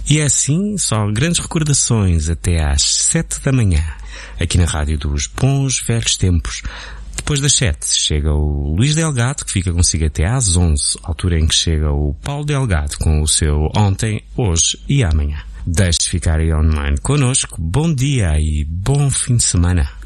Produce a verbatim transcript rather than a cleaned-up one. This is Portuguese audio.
E é assim, só grandes recordações até às sete da manhã, aqui na rádio dos bons velhos tempos. Depois das sete chega o Luís Delgado, que fica consigo até às onze, altura em que chega o Paulo Delgado com o seu Ontem, Hoje e Amanhã. Deixe de ficar aí online connosco. Bom dia e bom fim de semana.